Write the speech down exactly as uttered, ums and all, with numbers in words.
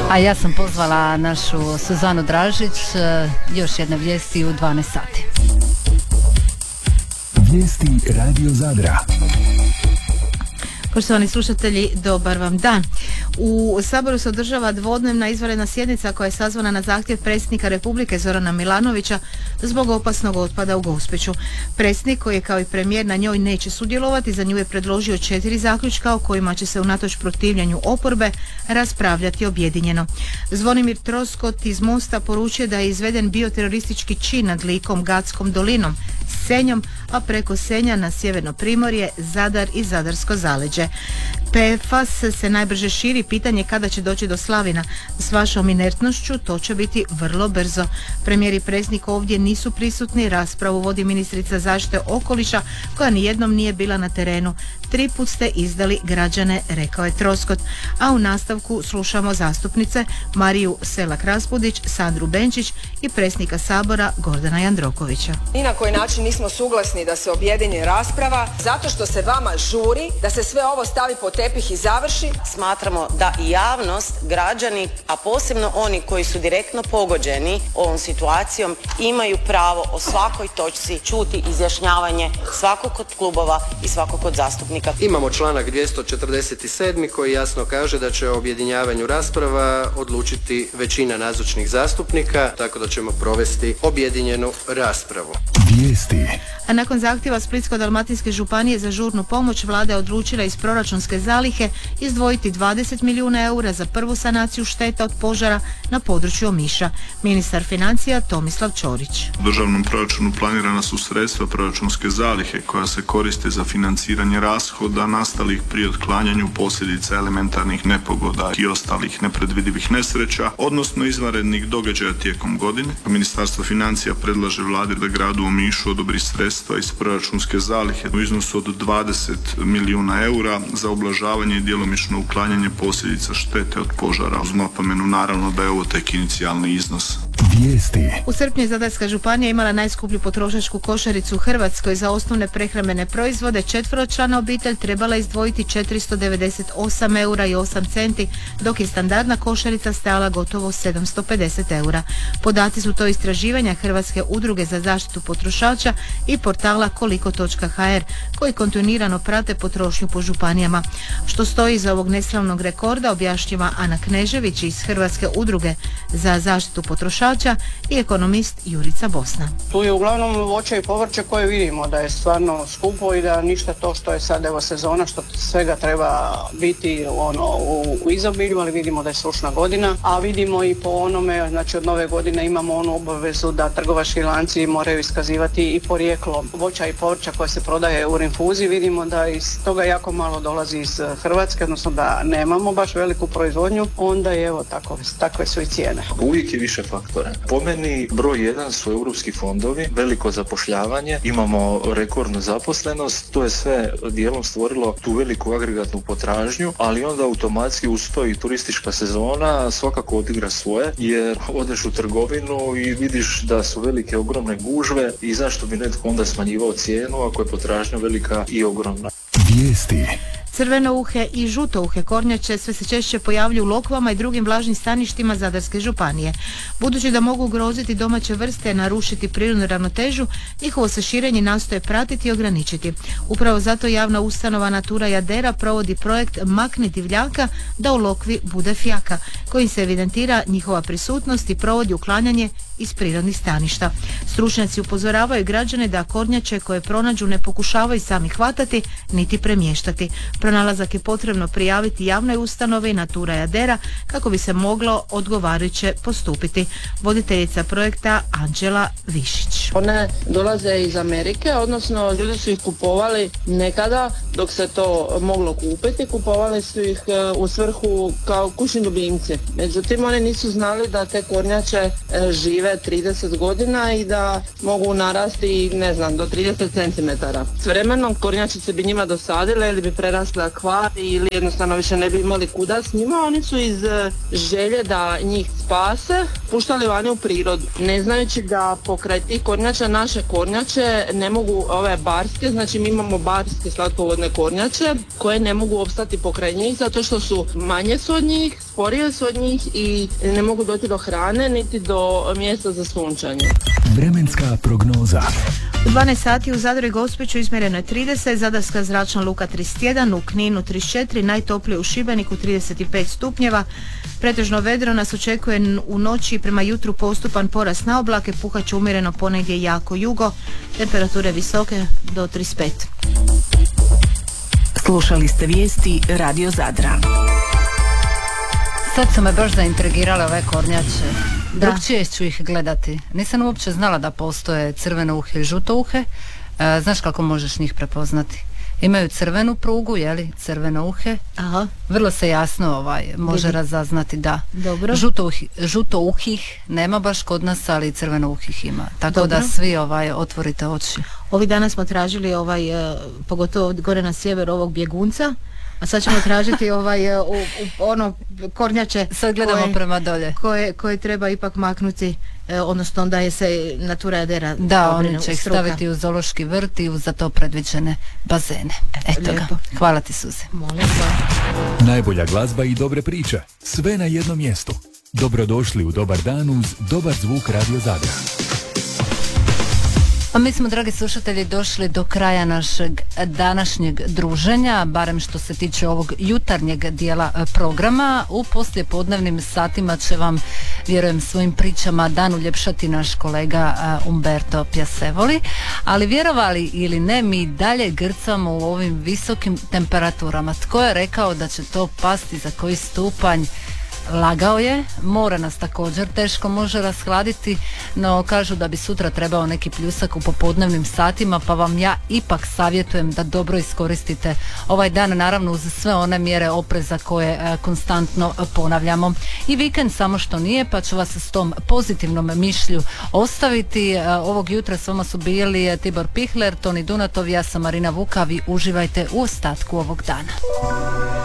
A ja sam pozvala našu Suzanu Dražić, još jedna vijesti u dvanaest sati. Vijesti Radio Zadra. Poštovani slušatelji, dobar vam dan. U Saboru se održava dvodnevna izvanredna sjednica koja je sazvana na zahtjev predsjednika Republike Zorana Milanovića zbog opasnog otpada u Gospiću. Predsjednik, koji je kao i premijer na njoj neće sudjelovati, za nju je predložio četiri zaključka o kojima će se unatoč protivljenju oporbe raspravljati objedinjeno. Zvonimir Troskot iz Mosta poručuje da je izveden bioteroristički čin nad Likom, Gatskom dolinom, Senjom, a preko Senja na sjeverno primorje, Zadar i Zadarsko zaleđe. P F A S se najbrže širi, pitanje kada će doći do Slavina. S vašom inertnošću to će biti vrlo brzo. Premijer i predsjednik ovdje nisu prisutni, raspravu vodi ministrica zaštite okoliša koja nijednom nije bila na terenu. Tri put ste izdali građane, rekao je Troskot. A u nastavku slušamo zastupnice Mariju Selak-Raspudić, Sandru Benčić i predsjednika Sabora Gordana Jandrokovića. Ni na koji način nismo suglasni da se objedini rasprava zato što se vama žuri da se sve ovo stavi pod tepih i završi. Smatramo da i javnost, građani, a posebno oni koji su direktno pogođeni ovom situacijom, imaju pravo o svakoj točci čuti izjašnjavanje svakog od klubova i svakog od zastupnika. Imamo članak dvjesto četrdeset sedam koji jasno kaže da će o objedinjavanju rasprava odlučiti većina nazočnih zastupnika, tako da ćemo provesti objedinjenu raspravu. Vijesti. A nakon zahtjeva Splitsko-dalmatinske županije za žurnu pomoć, vlada je odlučila iz proračunske zalihe izdvojiti dvadeset milijuna eura za prvu sanaciju šteta od požara na području Omiša. Ministar financija Tomislav Ćorić. U državnom proračunu planirana su sredstva proračunske zalihe koja se koriste za financiranje rashoda nastalih pri otklanjanju posljedica elementarnih nepogoda i ostalih nepredvidivih nesreća, odnosno izvanrednih događaja tijekom godine. Ministarstvo financija predlaže vladi da gradu Omišu odobri sredstva iz proračunske zalihe u iznosu od dvadeset milijuna eura za ublažavanje i djelomično uklanjanje posljedica štete od požara. Uz napomenu naravno da je ovo tek inicijalni iznos. Vijesti. U srpnju je Zadarska županija imala najskuplju potrošačku košaricu u Hrvatskoj. Za osnovne prehrambene proizvode četveročlana obitelj trebala izdvojiti četiristo devedeset osam eura i osam centi, dok je standardna košarica stajala gotovo sedamsto pedeset eura. Podaci su to istraživanja Hrvatske udruge za zaštitu potrošača i portala koliko točka ha er koji kontinuirano prate potrošnju po županijama. Što stoji iza ovog neslavnog rekorda objašnjava Ana Knežević iz Hrvatske udruge za zaštitu potrošača i ekonomist Jurica Bosna. Tu je uglavnom voće i povrće koje vidimo da je stvarno skupo i da ništa to što je sad evo sezona, što svega treba biti ono u, u izobilju, ali vidimo da je sušna godina, a vidimo i po onome, znači od nove godine imamo onu obavezu da trgovački lanci moraju iskazivati i porijeklo voća i povrća koje se prodaje u rinfuzi. Vidimo da iz toga jako malo dolazi iz Hrvatske, odnosno da nemamo baš veliku proizvodnju, onda je evo tako, takve su i cijene. Uvijek je više faktora. Po meni broj jedan su europski fondovi, veliko zapošljavanje, imamo rekordnu zaposlenost, to je sve dijelom stvorilo tu veliku agregatnu potražnju, ali onda automatski uz to i turistička sezona svakako odigra svoje, jer odeš u trgovinu i vidiš da su velike ogromne gužve i zašto bi netko onda smanjivao cijenu ako je potražnja velika i ogromna. Vijesti. Crvenouhe i žutouhe kornjače sve se češće pojavljuju u lokvama i drugim vlažnim staništima Zadarske županije. Budući da mogu ugroziti domaće vrste, narušiti prirodnu ravnotežu, njihovo se širenje nastoje pratiti i ograničiti. Upravo zato javna ustanova Natura Jadera provodi projekt Makni divljaka da u lokvi bude fjaka, kojim se evidentira njihova prisutnost i provodi uklanjanje iz prirodnih staništa. Stručnjaci upozoravaju građane da kornjače koje pronađu ne pokušavaju sami hvatati niti premještati. Pronalazak je potrebno prijaviti javnoj ustanovi Natura Jadera kako bi se moglo odgovarajuće postupiti. Voditeljica projekta Anđela Višić. One dolaze iz Amerike, odnosno ljudi su ih kupovali nekada dok se to moglo kupiti, kupovali su ih u svrhu kao kućni ljubimci. Međutim, oni nisu znali da te kornjače žive žive trideset godina i da mogu narasti, ne znam, do trideset centimetara. S vremenom kornjačice bi njima dosadile ili bi prerasle akvari ili jednostavno više ne bi imali kuda s njima. Oni su iz e, želje da njih spase puštali vani u prirodu, ne znajući da pokraj tih kornjača naše kornjače ne mogu, ove barske, znači mi imamo barske slatkovodne kornjače koje ne mogu opstati pokraj njih zato što su manje su od njih, sporije su od njih i ne mogu doći do hrane niti do mjesta za sunčanje. Vremenska prognoza. U dvanaest sati u Zadru i Gospiću izmjereno je trideset, Zadarska zračna luka trideset jedan, u Kninu trideset četiri, najtoplije u Šibeniku trideset pet stupnjeva. Pretežno vedro nas očekuje u noći, prema jutru postupan porast na oblake, puhat će umjereno ponegdje jako jugo, temperature visoke do trideset pet. Slušali ste vijesti Radio Zadra. Sad su me baš zaintrigirale ove kornjače. Drugčije ću ih gledati. Nisam uopće znala da postoje crvene uhe i žuto uhe. E, znaš kako možeš njih prepoznati? Imaju crvenu prugu, jeli, crvene uhe. Aha. Vrlo se jasno ovaj, može Vidi. razaznati, da. Dobro. Žuto, uhi, žuto uhih nema baš kod nas, ali crveno uhih ima. Tako Dobro. da svi ovaj, otvorite oči. Ovih dana smo tražili ovaj, uh, pogotovo gore na sjever ovog bjegunca, a sad ćemo tražiti ovaj, uh, u, u, ono kornjače Sad gledamo koje, prema dolje. koje, koje treba ipak maknuti, uh, odnosno onda je se natura jadera. Da, oni će ih staviti u zoološki vrt i u za to predviđene bazene. Eto ga. Lijepo. Hvala ti, Suze. Molim. Najbolja glazba i dobre priče. Sve na jednom mjestu. Dobrodošli u Dobar dan uz dobar zvuk Radio Zadra. A mi smo, dragi slušatelji, došli do kraja našeg današnjeg druženja, barem što se tiče ovog jutarnjeg dijela programa. U poslijepodnevnim satima će vam, vjerujem, svojim pričama dan uljepšati naš kolega Umberto Piasevoli, ali vjerovali ili ne, mi dalje grcamo u ovim visokim temperaturama. Tko je rekao da će to pasti, za koji stupanj? Lagao je, mora nas također teško može rashladiti, no kažu da bi sutra trebao neki pljusak u popodnevnim satima, pa vam ja ipak savjetujem da dobro iskoristite ovaj dan, naravno uz sve one mjere opreza koje e, konstantno ponavljamo. I vikend samo što nije, pa ću vas s tom pozitivnom mišlju ostaviti. E, ovog jutra s vama su bili Tibor Pihler, Toni Dunatov, ja sam Marina Vuka, vi uživajte u ostatku ovog dana.